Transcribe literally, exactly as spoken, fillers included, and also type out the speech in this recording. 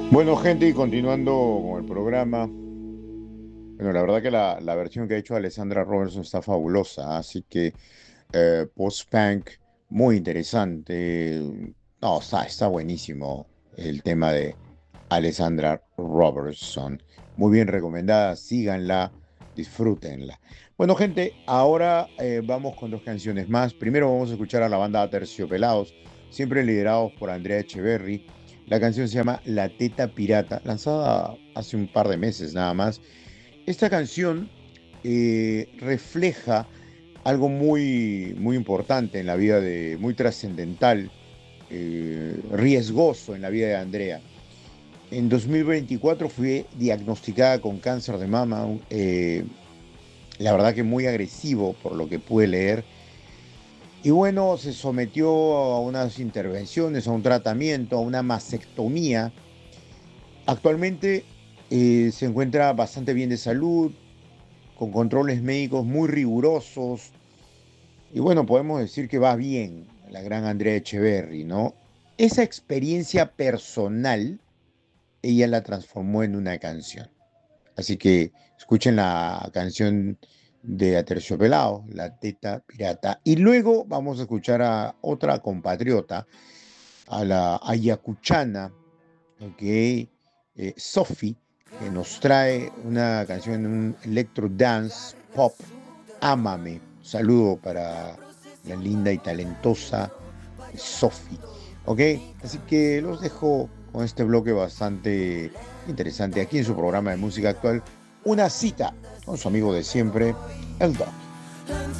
Bueno, gente, y continuando con el programa, bueno, la verdad que la, la versión que ha hecho Alessandra Robertson está fabulosa, así que eh, post-punk, muy interesante. No, está, está buenísimo el tema de Alessandra Robertson. Muy bien recomendada, síganla, disfrútenla. Bueno, gente, ahora eh, vamos con dos canciones más. Primero vamos a escuchar a la banda Aterciopelados, siempre liderados por Andrea Echeverry. La canción se llama La Teta Pirata, lanzada hace un par de meses nada más. Esta canción eh, refleja algo muy, muy importante en la vida de, muy trascendental, eh, riesgoso en la vida de Andrea. En dos mil veinticuatro fue diagnosticada con cáncer de mama, un- eh, la verdad que muy agresivo por lo que pude leer. Y bueno, se sometió a unas intervenciones, a un tratamiento, a una mastectomía. Actualmente eh, se encuentra bastante bien de salud, con controles médicos muy rigurosos. Y bueno, podemos decir que va bien la gran Andrea Echeverry, ¿no? Esa experiencia personal, ella la transformó en una canción. Así que escuchen la canción de Aterciopelado, La Teta Pirata. Y luego vamos a escuchar a otra compatriota, a la ayacuchana, ok, eh, Sophie, que nos trae una canción, un electro dance pop, Ámame. Saludo para la linda y talentosa Sophie. ¿Ok? Así que los dejo con este bloque bastante interesante aquí en su programa de música actual. Una cita con su amigo de siempre, el Doc.